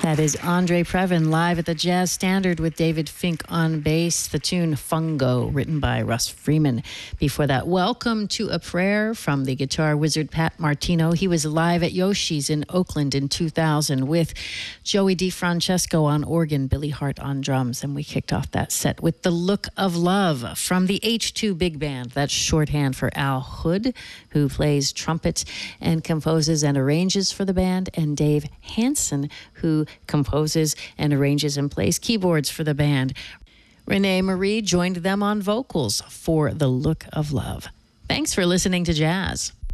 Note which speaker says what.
Speaker 1: That is Andre Previn live at the Jazz Standard with David Fink on bass. The tune Fungo, written by Russ Freeman. Before that, Welcome to a Prayer from the guitar wizard Pat Martino. He was live at Yoshi's in Oakland in 2000 with Joey DeFrancesco on organ, Billy Hart on drums. And we kicked off that set with The Look of Love from the H2 Big Band. That's shorthand for Al Hood, who plays trumpet and composes and arranges for the band, and Dave Hansen, who composes and arranges and plays keyboards for the band. Renee Marie joined them on vocals for The Look of Love. Thanks for listening to Jazz.